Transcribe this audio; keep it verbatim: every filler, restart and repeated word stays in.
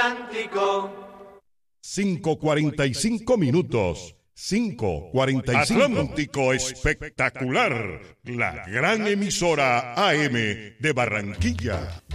Atlántico. cinco cuarenta y cinco minutos. cinco cuarenta y cinco. Atlántico Espectacular, la gran emisora A M de Barranquilla.